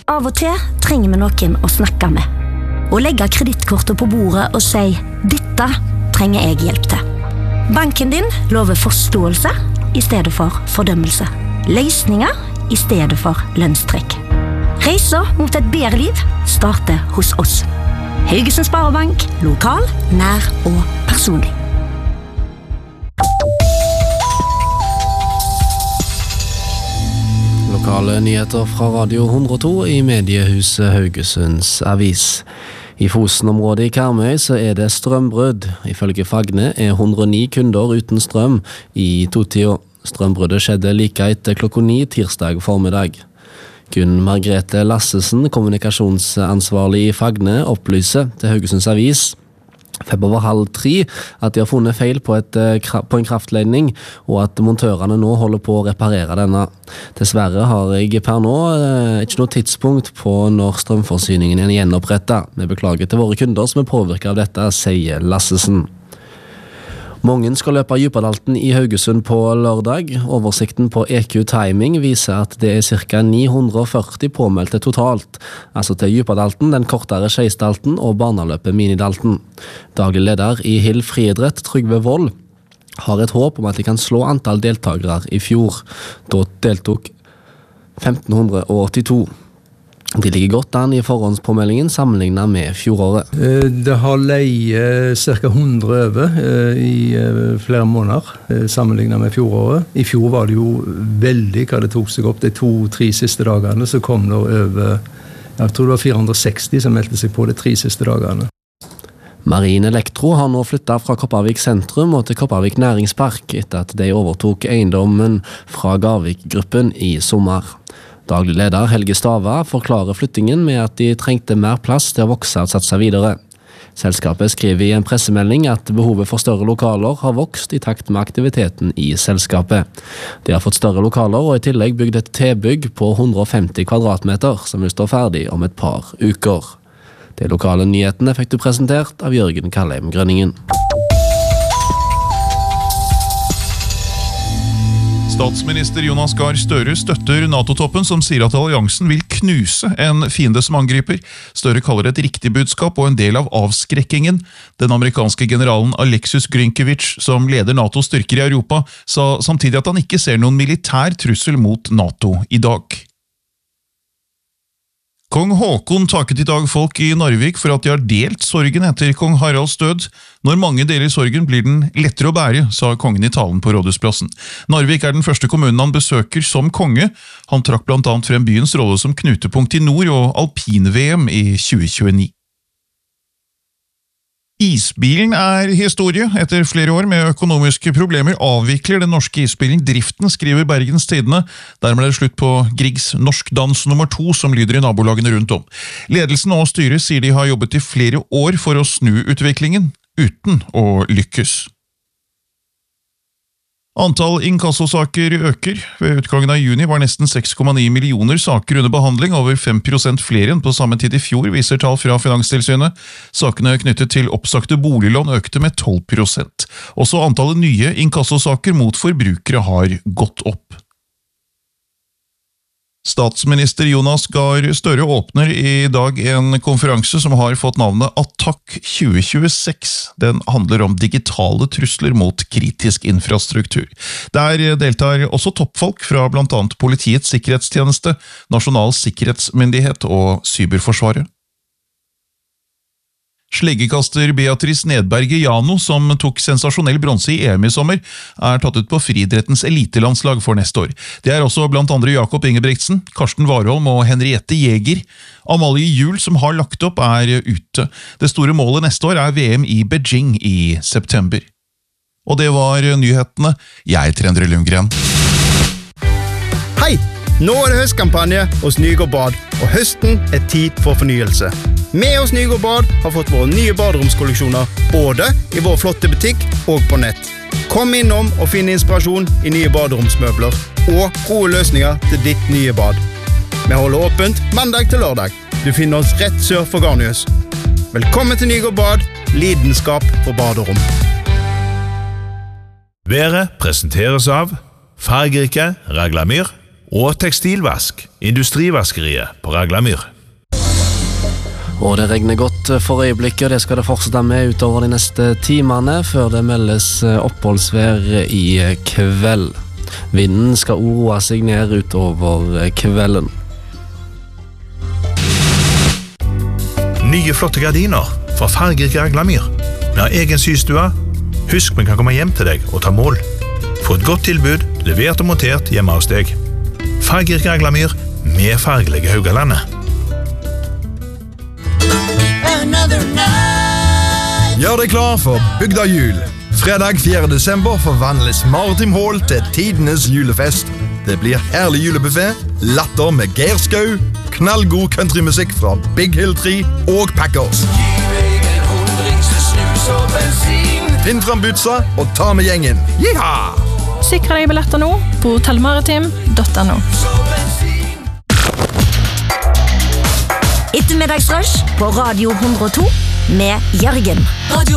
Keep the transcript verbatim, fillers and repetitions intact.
av og til trenger vi noen å snakke med. Og legge kredittkortet på bordet og si, dette trenger jeg hjelp til. Banken din lover forståelse i stedet for fordømmelse. Løsninger i stedet for lønnstrekk. Reiser mot et bedre liv starter hos oss. Haugesund Sparebank, lokal, nær og personlig. Lokale nyheter fra Radio hundre og to i mediehuset Haugesunds Avis. I Fosen-området i Karmøy så er det strømbrudd. Ifølge Fagne er hundre og ni kunder uten strøm i to-tida. Strømbruddet skjedde like etter klokka ni tirsdag formiddag. Gunn Margrethe Lassesen, kommunikasjonsansvarlig i Fagne, opplyser til Haugesunds Avis fem over halv tre at de har funnet feil på, et, på en kraftledning, og at montørene nå holder på å reparere denne. Dessverre har jeg per nå ikke noe tidspunkt på når strømforsyningen er gjenopprettet. Vi beklager til våre kunder som er påvirket av dette, sier Lassesen. Mange skal løpe Djupadalten i Haugesund på lørdag. Oversikten på E Q Timing viser at det er ca. ni hundre og førti påmeldte totalt, altså til Djupadalten, den kortere Skeisdalten og barneløpet Minidalten. Daglig leder i Hill Friidrett, Trygve Vold, har et håp om at de kan slå antall deltagere i fjor. Da deltok femten åttito. De ligger godt an i forhåndspåmeldingen sammenlignet med fjoråret. Det har leie ca. hundre over i flere måneder sammenlignet med fjoråret. I fjor var det jo veldig hva det tok seg opp. De to-tre siste dagene så kom det over, jeg tror det var fire hundre og seksti som meldte seg på de tre siste dagene. Marin Elektro har nå flyttet fra Kopervik sentrum og til Kopervik næringspark etter at de overtok eiendommen fra Garvik-gruppen i sommer. Daglig leder Helge Stava forklarer flyttingen med at de trengte mer plass til å vokse og satse videre. Selskapet skriver i en pressemelding at behovet for større lokaler har vokst i takt med aktiviteten i selskapet. De har fått større lokaler og i tillegg bygd et T-bygg på hundre og femti kvadratmeter som vil stå ferdig om et par uker. De lokale nyhetene fikk du presentert av Jørgen Kallheim Grønningen. Statsminister Jonas Gahr Støre støtter NATO-toppen som sier at alliansen vil knuse en fiende som angriper. Støre kaller det et riktig budskap og en del av avskrekkingen. Den amerikanske generalen Alexis Grynkevich, som leder NATOs styrker i Europa, sa samtidig at han ikke ser noen militær trussel mot NATO i dag. Kong Håkon takket i dag folk i Narvik for at de har delt sorgen etter kong Haralds død. Når mange deler sorgen blir den lettere å bære, sa kongen i talen på Rådhusplassen. Narvik er den første kommunen han besøker som konge. Han trakk blant annet frem byens rolle som knutepunkt i nord og alpin-V M i tjue tjueni. Isbilen er historie. Etter flere år med økonomiske problemer avvikler den norske isbilen driften, skriver Bergens Tidende. Dermed er det slutt på Griegs Norsk Dans nummer to, som lyder i nabolagene rundt om. Ledelsen og styret sier de har jobbet i flere år for å snu utviklingen, uten å lykkes. Antall inkassosaker øker. Ved utgangen av juni var nesten seks komma ni millioner saker under behandling, over fem prosent flere enn på samme tid i fjor, viser tall fra Finanstilsynet. Sakene knyttet til oppsagte boliglån økte med tolv prosent. Også antallet nye inkassosaker mot forbrukere har gått opp. Statsminister Jonas Gahr Støre åpner i dag en konferanse som har fått navnet Attakk tjue tjueseks. Den handler om digitale trusler mot kritisk infrastruktur. Der deltar også toppfolk fra blant annet Politiets sikkerhetstjeneste, Nasjonal sikkerhetsmyndighet og Cyberforsvaret. Sleggekaster Beatrice Nedberg Jano, som tok sensasjonell bronse i E M i sommer, er tatt ut på friidrettens elitelandslag for neste år. Det er også blant andre Jakob Ingebrigtsen, Karsten Warholm og Henriette Jæger. Amalie Juel, som har lagt opp, er ute. Det store målet neste år er V M i Beijing i september. Og det var nyhetene. Jeg heter Endre Lundgren. Hei! Nå er det høstkampanje hos Nygård Bad, og høsten er tid for fornyelse. Vi hos Nygård Bad har fått våre nye baderomskolleksjoner, både i vår flotte butikk og på nett. Kom innom og finn inspirasjon i nye baderomsmøbler, og gode løsninger til ditt nye bad. Vi holder åpent mandag til lørdag. Du finner oss rett sør for Garnius. Velkommen til Nygård Bad, lidenskap for baderom. Været presenteres av fargerike Raglamyr og tekstilvask, industrivaskeriet på Raglamyr. Og det regner godt for øyeblikket, og det skal det fortsette med utover de neste timene, før det meldes oppholdsvær i kveld. Vinden skal oroe seg ned utover kvelden. Nye flotte gardiner fra fargerike Raglamyr. Vi har egen systue. Husk vi kan komme hjem til deg og ta mål. Få et godt tilbud, levert og montert hjemme hos deg. Fargerike Raglamyr med fargelige Haugalandet. Gjør deg klar for Bygda jul. Fredag fjerde desember forvandles Maritim Hall til tidenes julefest. Det blir herlig julebuffet, latter med Geir Skau, knallgod countrymusikk fra Big Hill tre og Packers. Finn fram butsa og ta med gjengen. Jiha! Sikre deg billetter nå på hotellmaritim punktum no. Ettermiddagsrush på Radio hundre og to med Jørgen. Radio